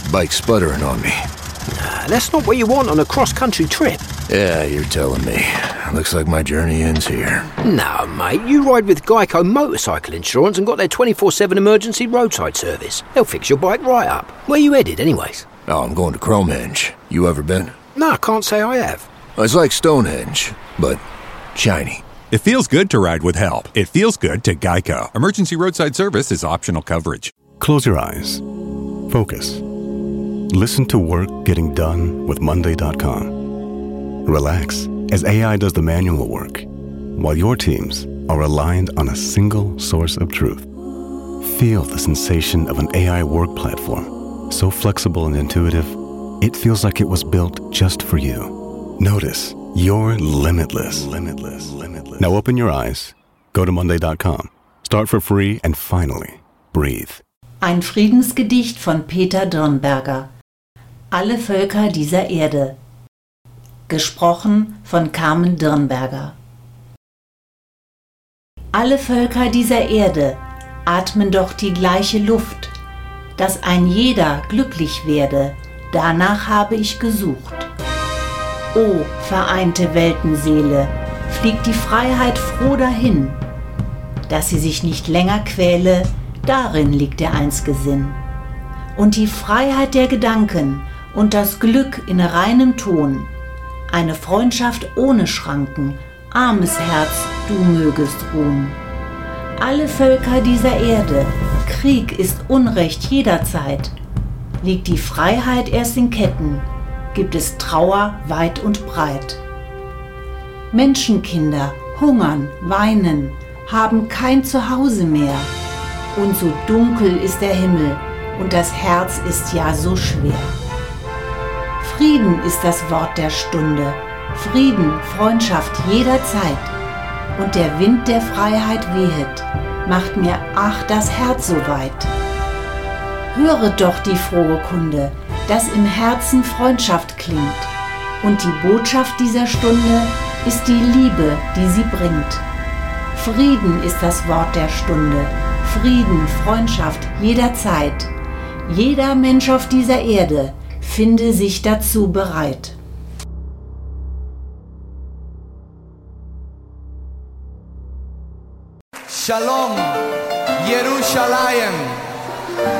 Bike's sputtering on me. That's not what you want on a cross-country trip. Yeah, you're telling me. Looks like my journey ends here. No, mate, you ride with Geico Motorcycle Insurance and got their 24/7 emergency roadside service. They'll fix your bike right up. Where you headed, anyways? Oh, I'm going to Cromehenge. You ever been? No, I can't say I have. It's like Stonehenge, but shiny. It feels good to ride with help. It feels good to Geico. Emergency roadside service is optional coverage. Close your eyes. Focus. Listen to work getting done with Monday.com. Relax as AI does the manual work, while your teams are aligned on a single source of truth. Feel the sensation of an AI work platform, so flexible and intuitive, it feels like it was built just for you. Notice you're limitless. Now open your eyes, go to Monday.com, start for free, and finally, breathe. Ein Friedensgedicht von Peter Dirnberger. Alle Völker dieser Erde. Gesprochen von Carmen Dirnberger. Alle Völker dieser Erde atmen doch die gleiche Luft, dass ein jeder glücklich werde, danach habe ich gesucht. O vereinte Weltenseele, fliegt die Freiheit froh dahin, dass sie sich nicht länger quäle, darin liegt der einzige Sinn. Und die Freiheit der Gedanken und das Glück in reinem Ton, eine Freundschaft ohne Schranken, armes Herz, du mögest ruhen. Alle Völker dieser Erde, Krieg ist Unrecht jederzeit. Liegt die Freiheit erst in Ketten, gibt es Trauer weit und breit. Menschenkinder hungern, weinen, haben kein Zuhause mehr. Und so dunkel ist der Himmel und das Herz ist ja so schwer. Frieden ist das Wort der Stunde, Frieden, Freundschaft jederzeit. Und der Wind der Freiheit wehet, macht mir ach das Herz so weit. Höret doch die frohe Kunde, dass im Herzen Freundschaft klingt. Und die Botschaft dieser Stunde ist die Liebe, die sie bringt. Frieden ist das Wort der Stunde, Frieden, Freundschaft jederzeit. Jeder Mensch auf dieser Erde finde sich dazu bereit. Shalom, Yerushalayim.